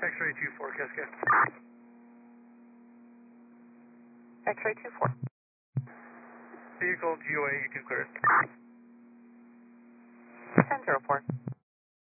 X-ray 24, Cascade. X-ray 24. Vehicle GOA, you can clear it. 10-4.